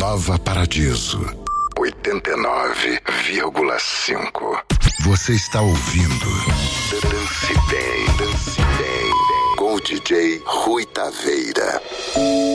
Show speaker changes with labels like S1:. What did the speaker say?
S1: Nova Paradiso 89,5. Você está ouvindo Dance Bem com o DJ Rui Taveira.